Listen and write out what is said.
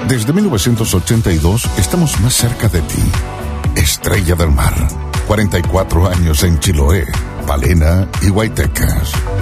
Desde 1982 estamos más cerca de ti. Estrella del Mar. 44 años en Chiloé, Palena y Huaytecas.